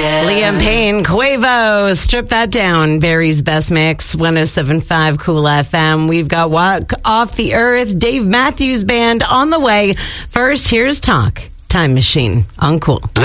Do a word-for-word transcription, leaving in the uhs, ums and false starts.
weekend. Liam Payne, Quavo, strip that down. Barry's best mix, one oh seven point five Cool F M. We've got Walk Off the Earth, Dave Matthews Band on the way. First, here's Talk, Time Machine on Cool.